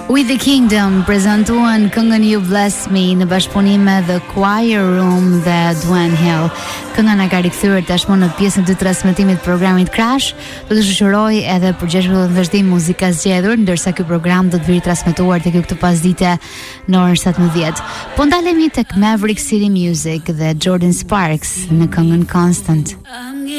With the Kingdom prezantuan këngën You Bless Me në bashkëpunim me The Choir Room dhe Duane Hill. Kënga na ka rikthyer tashmë në pjesën e transmetimit të programit Crash. Do të shoqëroj edhe përgjeshme të vazhdim muzika zgjedhur, ndërsa ky program do të vijë transmetuar tek ju këtë pasdite në orën 17. Po ndalemi tek Maverick City Music dhe Jordan Sparks në këngën Constant.